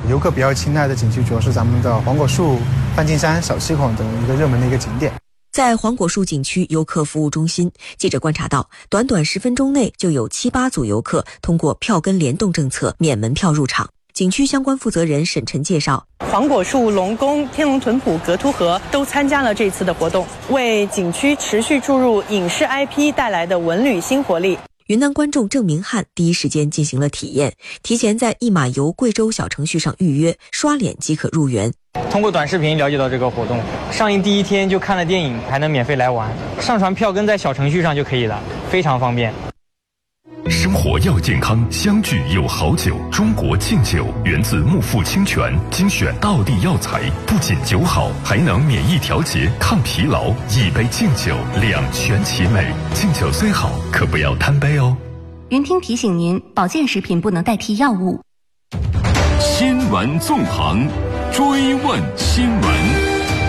游客比较青睐的景区主要是咱们的黄果树、梵净山、小七孔等一个热门的一个景点。 在黄果树景区游客服务中心，记者观察到，短短10分钟内就有7、8组游客通过票根联动政策免门票入场。景区相关负责人沈晨介绍， 黄果树、龙宫、天龙屯埔、格凸河都参加了这次的活动，为景区持续注入影视 IP 带来的文旅新活力。 云南观众郑明翰第一时间进行了体验，提前在一马游贵州小程序上预约，刷脸即可入园。 通过短视频了解到这个活动，上映第一天就看了电影，还能免费来玩，上传票根在小程序上就可以了，非常方便。 生活要健康，相聚有好酒。中国劲酒源自木富清泉，精选道地药材，不仅酒好，还能免疫调节、抗疲劳。一杯劲酒，两全其美。劲酒虽好，可不要贪杯哦。 云听提醒您，保健食品不能代替药物。 新闻纵横，追问新闻。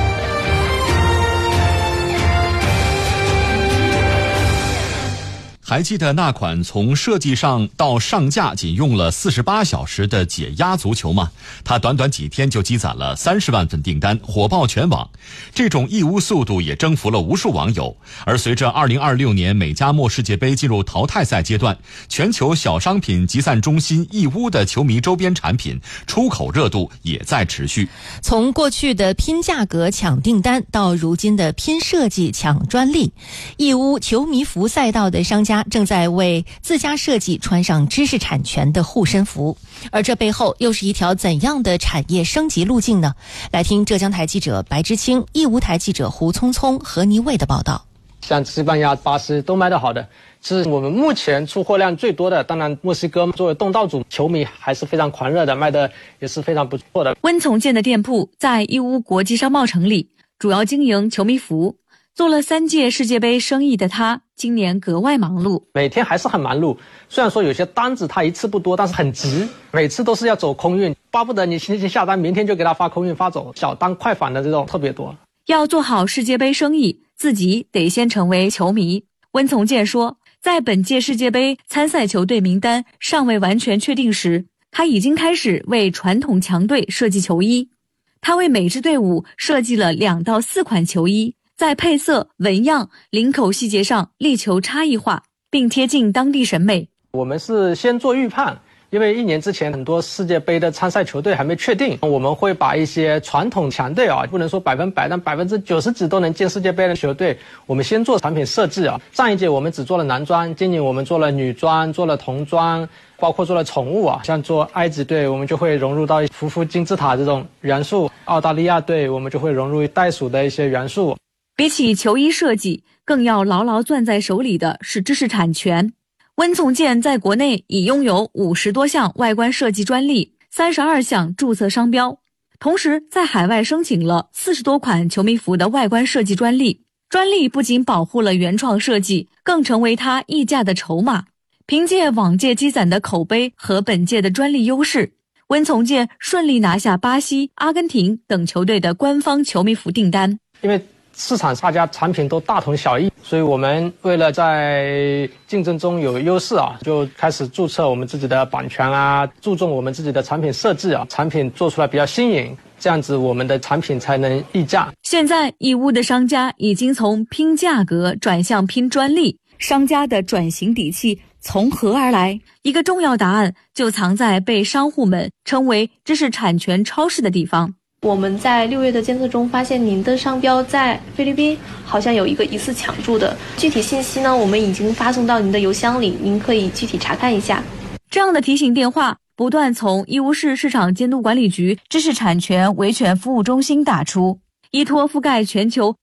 还记得那款从设计上到上架仅用了48小时的解压足球吗？它短短几天就积攒了30万份订单，火爆全网。这种义乌速度也征服了无数网友。而随着2026年美加墨世界杯进入淘汰赛阶段，全球小商品集散中心义乌的球迷周边产品出口热度也在持续。 从过去的拼价格抢订单到如今的拼设计抢专利，义乌球迷服赛道的商家正在为自家设计穿上知识产权的护身符，而这背后又是一条怎样的产业升级路径呢？来听浙江台记者白之清、义乌台记者胡聪聪、何尼卫的报道。 像西班牙、巴西都卖得好的，是我们目前出货量最多的。当然，墨西哥作为东道主，球迷还是非常狂热的，卖的也是非常不错的。 温从建的店铺在义乌国际商贸城里，主要经营球迷服。做了3届世界杯生意的他，今年格外忙碌， 每天还是很忙碌。虽然说有些单子他一次不多，但是很急，每次都是要走空运，巴不得你星期下单，明天就给他发空运发走。小单快返的这种特别多。 要做好世界杯生意，自己得先成为球迷。温从建说，在本届世界杯参赛球队名单尚未完全确定时，他已经开始为传统强队设计球衣。他为每支队伍设计了2到4款球衣，在配色、纹样、领口细节上力求差异化，并贴近当地审美。 我们是先做预判，因为1年之前很多世界杯的参赛球队还没确定，我们会把一些传统强队不能说100%，但90%几都能进世界杯的球队，我们先做产品设计上一届我们只做了男装，今年我们做了女装，做了童装，包括做了宠物像做埃及队，我们就会融入到夫妇金字塔这种元素；澳大利亚队，我们就会融入袋鼠的一些元素。 比起球衣设计，更要牢牢攥在手里的是知识产权。温从建在国内已拥有50多项外观设计专利，32项注册商标，同时在海外申请了40多款球迷服的外观设计专利。专利不仅保护了原创设计，更成为他溢价的筹码。凭借往届积攒的口碑和本届的专利优势，温从建顺利拿下巴西、阿根廷等球队的官方球迷服订单。 因为市场大家产品都大同小异，所以我们为了在竞争中有优势就开始注册我们自己的版权注重我们自己的产品设计产品做出来比较新颖，这样子我们的产品才能溢价。 现在义乌的商家已经从拼价格转向拼专利，商家的转型底气从何而来？一个重要答案就藏在被商户们称为知识产权超市的地方。 我们在6月的监测中发现，您的商标在菲律宾好像有一个疑似抢注的，具体信息呢，我们已经发送到您的邮箱里，您可以具体查看一下。 这样的提醒电话不断从义乌市市场监督管理局知识产权维权服务中心打出，依托覆盖全球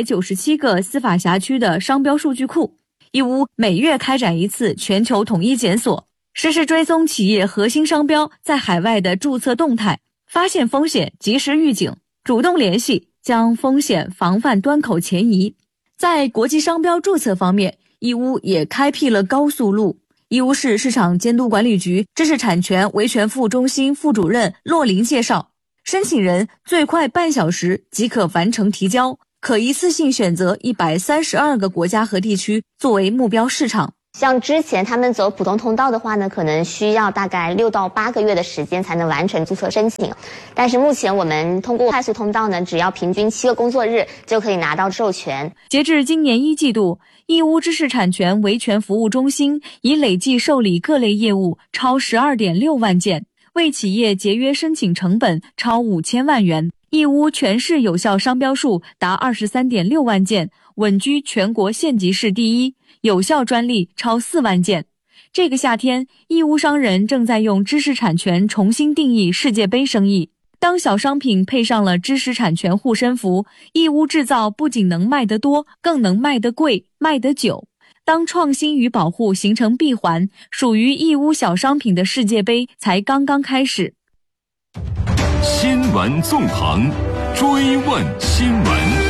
197个司法辖区的商标数据库，义乌每月开展一次全球统一检索，实时追踪企业核心商标在海外的注册动态，发现风险及时预警，主动联系，将风险防范端口前移。在国际商标注册方面，义乌也开辟了高速路。义乌市市场监督管理局知识产权维权服务中心副主任骆林介绍，申请人最快半小时即可完成提交，可一次性选择132个国家和地区作为目标市场。 像之前他们走普通通道的话呢，可能需要大概6到8个月的时间才能完成注册申请。但是目前我们通过快速通道呢，只要平均7个工作日就可以拿到授权。 截至今年1季度，义乌知识产权维权服务中心已累计受理各类业务超12.6万件，为企业节约申请成本超5000万元。义乌全市有效商标数达23.6万件，稳居全国县级市第一，有效专利超4万件。这个夏天，义乌商人正在用知识产权重新定义世界杯生意。当小商品配上了知识产权护身符，义乌制造不仅能卖得多，更能卖得贵，卖得久。当创新与保护形成闭环，属于义乌小商品的世界杯才刚刚开始。 新闻纵横，追问新闻。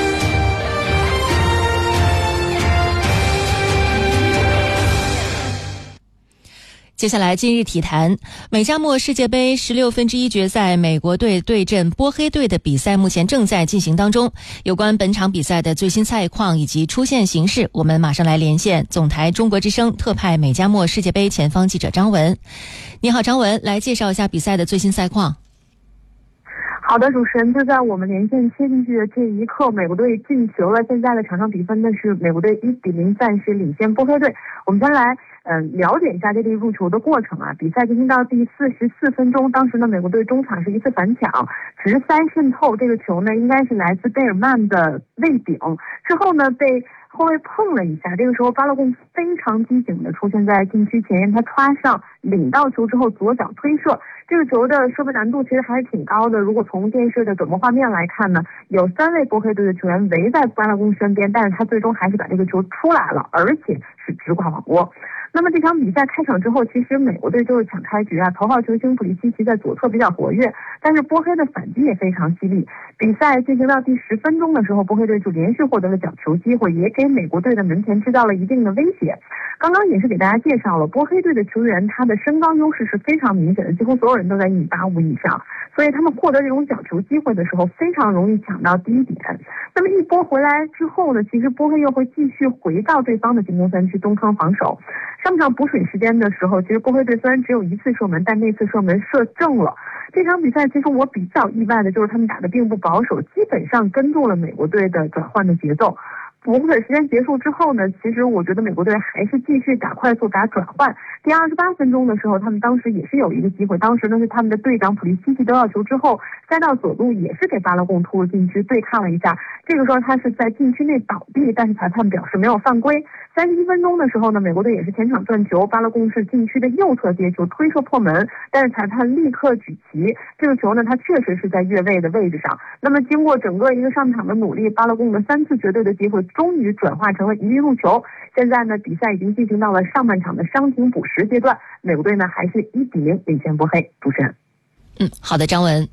接下来今日体坛，美加墨世界杯16分之一决赛，美国队对阵波黑队的比赛目前正在进行当中。有关本场比赛的最新赛况以及出线形势，我们马上来连线总台中国之声特派美加墨世界杯前方记者张文。你好，张文，来介绍一下比赛的最新赛况。 好的，主持人，就在我们连线切进去的这一刻，美国队进球了。现在的场上比分呢是美国队1-0暂时领先波黑队。我们先来了解一下这个入球的过程啊。比赛进行到第44分钟，当时呢美国队中场是一次反抢，直塞渗透，这个球呢应该是来自贝尔曼的肋顶，之后呢被后卫碰了一下，这个时候巴勒贡非常机警的出现在禁区前沿，他插上领到球之后左脚推射，这个球的射门难度其实还是挺高的。如果从电视的转播画面来看呢，有3位波黑队的球员围在巴勒贡身边，但是他最终还是把这个球出来了，而且是直挂网窝。那么这场比赛开场之后，其实美国队就是抢开局啊，头号球星普利西奇在左侧比较活跃，但是波黑的反击也非常犀利。比赛进行到第10分钟的时候，波黑队就连续获得了角球机会，也给美国队的门前制造了一定的威胁。刚刚也是给大家介绍了，波黑队的球员他的身高优势是非常明显的，几乎所有人都在1.85米以上，所以他们获得这种角球机会的时候非常容易抢到第一点。那么一波回来之后呢，其实波黑又会继续回到对方的进攻3区东坑防守。上半场补水时间的时候，其实波黑队虽然只有1次射门，但那次射门射正了。这场比赛其实我比较意外的就是他们打得并不保守，基本上跟住了美国队的转换的节奏。补水时间结束之后呢，其实我觉得美国队还是继续打快速打转换。第28分钟的时候，他们当时也是有一个机会，当时呢是他们的队长普利西奇得到球之后塞到左路，也是给巴勒贡突入禁区对抗了一下，这个时候他是在禁区内倒地，但是裁判表示没有犯规。31分钟的时候呢，美国队也是前场断球，巴勒贡是禁区的右侧接球推射破门，但是裁判立刻举旗，这个球呢它确实是在越位的位置上。那么经过整个一个上场的努力，巴勒贡的3次绝对的机会终于转化成了一粒入球。现在呢比赛已经进行到了上半场的伤停补时阶段，美国队呢还是1-0领先波黑。主持人。 好的，张文。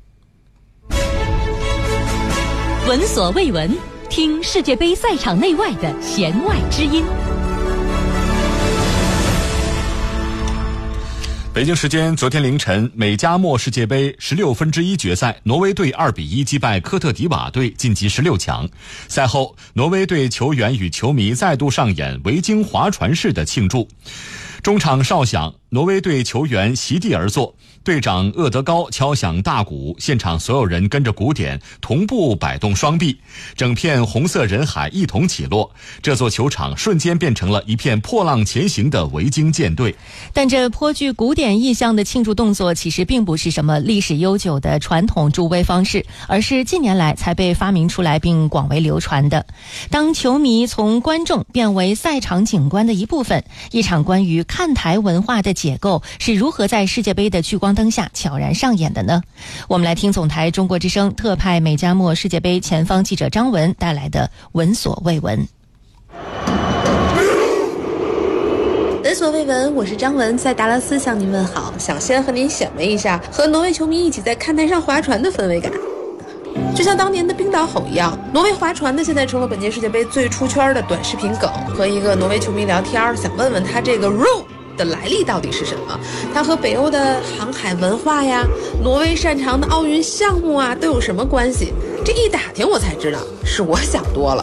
闻所未闻，听世界杯赛场内外的弦外之音。 北京时间昨天凌晨，美加墨世界杯16分之一决赛，挪威队2-1击败科特迪瓦队晋级16强。赛后，挪威队球员与球迷再度上演维京划船式的庆祝。中场哨响，挪威队球员席地而坐，队长厄德高敲响大鼓，现场所有人跟着鼓点同步摆动双臂，整片红色人海一同起落，这座球场瞬间变成了一片破浪前行的维京舰队。 但这颇具古典意象的庆祝动作其实并不是什么历史悠久的传统助威方式，而是近年来才被发明出来并广为流传的。当球迷从观众变为赛场景观的一部分，一场关于看台文化的解构是如何在世界杯的聚光灯下悄然上演的呢？我们来听总台中国之声特派美加墨世界杯前方记者张文带来的闻所未闻。 闻所未闻，我是张文，在达拉斯向您问好。想先和您显摆一下和挪威球迷一起在看台上划船的氛围感。就像当年的冰岛吼一样，挪威划船呢现在成了本届世界杯最出圈的短视频梗。和一个挪威球迷聊天，想问问他这个 row 的来历到底是什么，它和北欧的航海文化呀，挪威擅长的奥运项目啊都有什么关系？这一打听我才知道，是我想多了。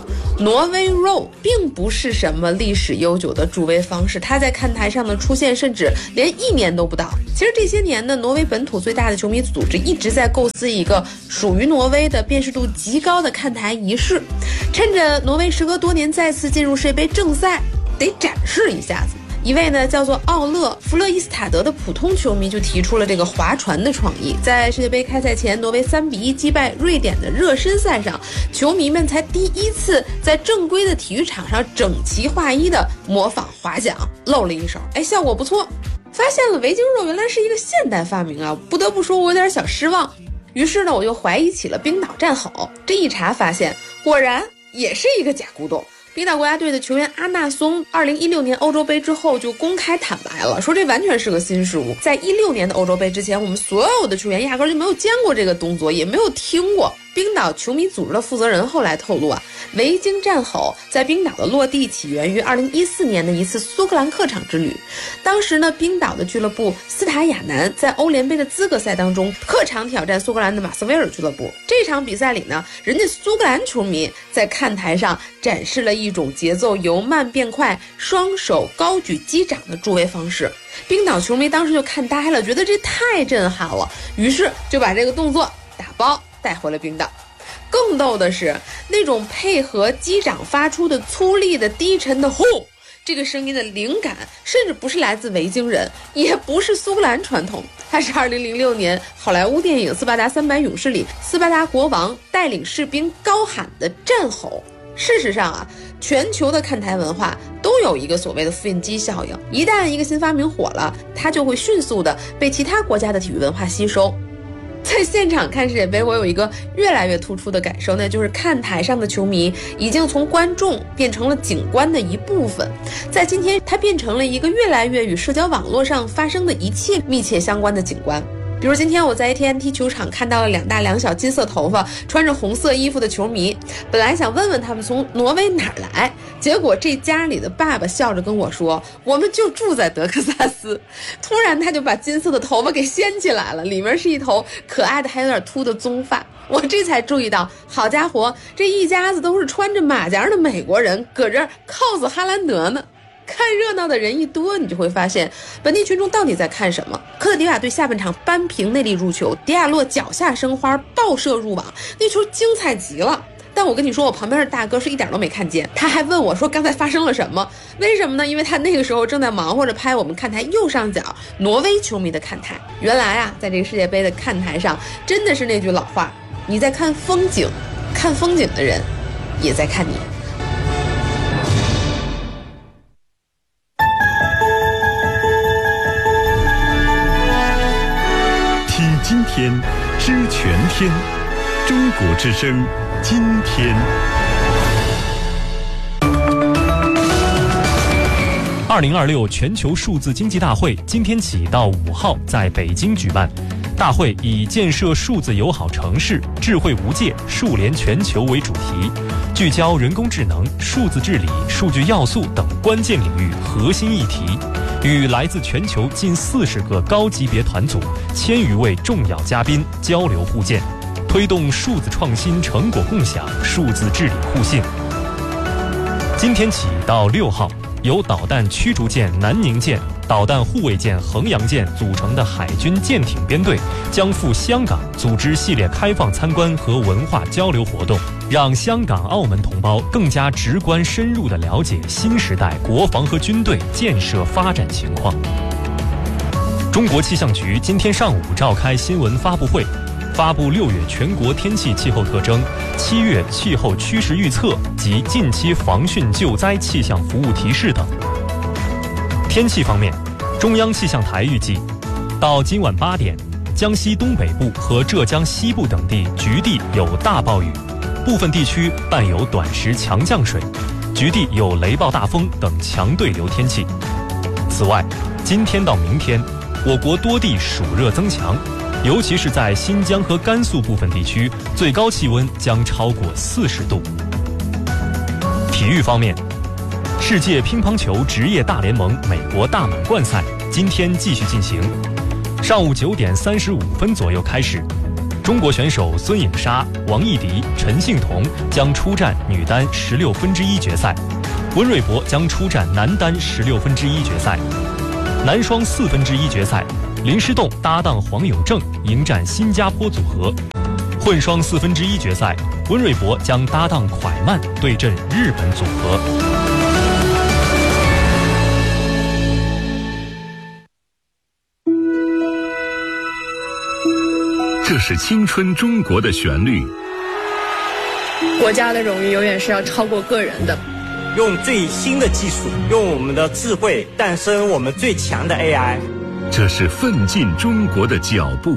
挪威肉并不是什么历史悠久的助威方式，它在看台上的出现甚至连1年都不到。其实这些年呢，挪威本土最大的球迷组织一直在构思一个属于挪威的辨识度极高的看台仪式，趁着挪威时隔多年再次进入世界杯正赛，得展示一下子。一位呢叫做奥勒弗勒伊斯塔德的普通球迷就提出了这个划船的创意。在世界杯开赛前，挪威3-1击败瑞典的热身赛上，球迷们才第一次在正规的体育场上整齐划一的模仿划桨，露了一手，效果不错。发现了维京肉原来是一个现代发明啊，不得不说我有点小失望。于是呢，我就怀疑起了冰岛战吼。这一查发现，果然也是一个假古董。冰岛国家队的球员阿纳松2016年欧洲杯之后就公开坦白了，说这完全是个新事物。在16年的欧洲杯之前，我们所有的球员压根就没有见过这个动作，也没有听过。冰岛球迷组织的负责人后来透露啊，维京战吼在冰岛的落地起源于2014年的一次苏格兰客场之旅。当时呢，冰岛的俱乐部斯塔亚南在欧联杯的资格赛当中客场挑战苏格兰的马斯威尔俱乐部。这场比赛里呢，人家苏格兰球迷在看台上展示了一种节奏由慢变快、双手高举击掌的助威方式。冰岛球迷当时就看呆了，觉得这太震撼了，于是就把这个动作打包带回了冰岛。更逗的是，那种配合击掌发出的粗粝的低沉的呼，这个声音的灵感甚至不是来自维京人，也不是苏格兰传统，它是2006年好莱坞电影《斯巴达300勇士》里斯巴达国王带领士兵高喊的战吼。事实上啊，全球的看台文化都有一个所谓的复印机效应，一旦一个新发明火了，它就会迅速的被其他国家的体育文化吸收。在现场看世界杯，我有一个越来越突出的感受，那就是看台上的球迷已经从观众变成了景观的一部分。在今天，它变成了一个越来越与社交网络上发生的一切密切相关的景观。比如今天我在 AT&T 球场看到了2大2小金色头发穿着红色衣服的球迷，本来想问问他们从挪威哪儿来，结果这家里的爸爸笑着跟我说，我们就住在德克萨斯。突然他就把金色的头发给掀起来了，里面是一头可爱的还有点秃的棕发。我这才注意到，好家伙，这一家子都是穿着马甲的美国人，搁这儿 cos 哈兰德呢。看热闹的人一多，你就会发现本地群众到底在看什么。科特迪瓦队下半场扳平内力入球，迪亚洛脚下生花爆射入网，那球精彩极了。但我跟你说，我旁边的大哥是一点都没看见，他还问我说刚才发生了什么？为什么呢？因为他那个时候正在忙活着拍我们看台右上角挪威球迷的看台。原来啊，在这个世界杯的看台上，真的是那句老话，你在看风景，看风景的人也在看你。 今天知全天，中国之声，今天。 2026全球数字经济大会今天起到5号在北京举办。大会以建设数字友好城市、智慧无界、数联全球为主题，聚焦人工智能、数字治理、数据要素等关键领域核心议题，与来自全球近40个高级别团组、1000余位重要嘉宾交流互鉴，推动数字创新成果共享、数字治理互信。今天起到6号，由导弹驱逐舰南宁舰、导弹护卫舰衡阳舰组成的海军舰艇编队将赴香港组织系列开放参观和文化交流活动，让香港、澳门同胞更加直观深入地了解新时代国防和军队建设发展情况。中国气象局今天上午召开新闻发布会，发布6月全国天气气候特征、7月气候趋势预测及近期防汛救灾气象服务提示等。天气方面，中央气象台预计，到今晚8点，江西东北部和浙江西部等地局地有大暴雨，部分地区伴有短时强降水，局地有雷暴大风等强对流天气。此外，今天到明天，我国多地暑热增强，尤其是在新疆和甘肃部分地区，最高气温将超过40度。体育方面，世界乒乓球职业大联盟美国大满贯赛今天继续进行，上午9点35分左右开始。 中国选手孙颖莎、王艺迪、陈幸同将出战女单16分之一决赛，温瑞博将出战男单16分之一决赛。男双4分之一决赛，林诗栋搭档黄有正迎战新加坡组合。混双4分之一决赛，温瑞博将搭档蒯曼对阵日本组合。 这是青春中国的旋律。 国家的荣誉永远是要超过个人的。 用最新的技术，用我们的智慧诞生我们最强的 AI。 这是奋进中国的脚步。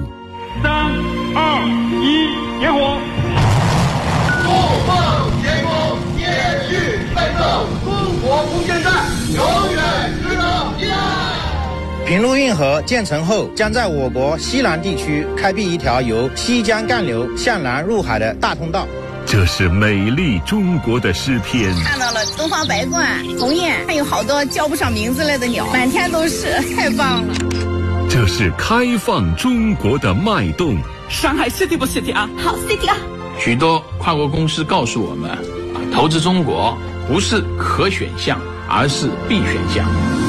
3、2、1，点火！ 不放天空，延续奋斗，中国空间站永远值得依赖。 平陆运河建成后，将在我国西南地区开辟一条由西江干流向南入海的大通道。 这是美丽中国的诗篇。 看到了东方白鹳、鸿雁，还有好多叫不上名字来的鸟，满天都是，太棒了。 这是开放中国的脉动。 上海 City 不 City 啊？ 好 City 啊！ 许多跨国公司告诉我们，投资中国不是可选项，而是必选项。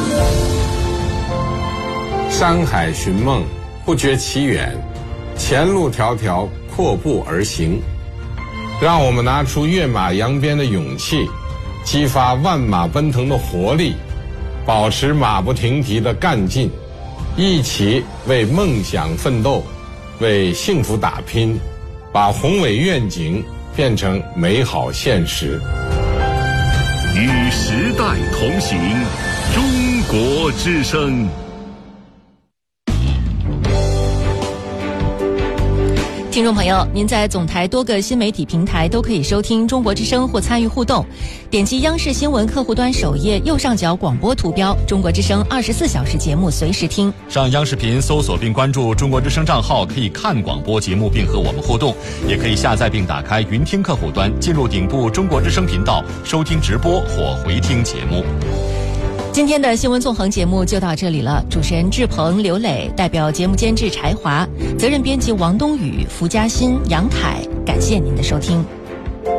山海寻梦，不觉其远，前路迢迢，阔步而行。让我们拿出跃马扬鞭的勇气，激发万马奔腾的活力，保持马不停蹄的干劲，一起为梦想奋斗，为幸福打拼，把宏伟愿景变成美好现实。 与时代同行，中国之声。 听众朋友，您在总台多个新媒体平台都可以收听中国之声或参与互动。点击央视新闻客户端首页右上角广播图标，中国之声24小时节目随时听。 上央视频搜索并关注中国之声账号，可以看广播节目并和我们互动，也可以下载并打开云听客户端，进入顶部中国之声频道收听直播或回听节目。 今天的新闻纵横节目就到这里了，主持人志鹏、刘磊，代表节目监制柴华，责任编辑王冬雨、福嘉欣、杨凯，感谢您的收听。